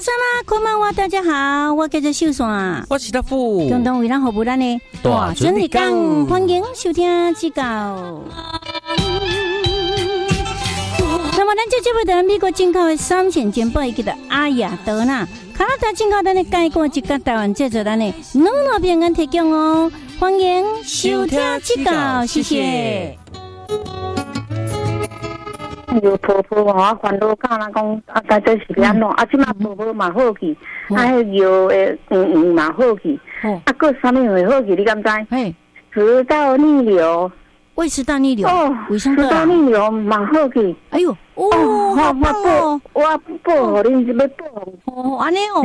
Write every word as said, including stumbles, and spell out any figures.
萨拉，こんばんは，大家好，我叫做秀山， 我是大富， 共同为咱服务咱的大准日讲，欢迎收听指教。那么，咱这节目在美国进口的三线煎包，叫做阿雅德纳，加拿大进口咱的介锅一甲台湾制作咱的两路平安提供哦，欢迎收听指教，谢谢。 有婆婆我烦恼教咱讲啊，大概是安怎？啊，即马婆婆嘛好去，啊，迄药诶，嗯嗯嘛好去，啊，搁啥物会好去？你敢知？ 嘿， 食道逆流， 胃食道逆流， 哦， 胃酸食道逆流嘛好去。 哎呦，哦， 我好棒哦！ 我报，我报互恁，要报。 哦，安尼哦。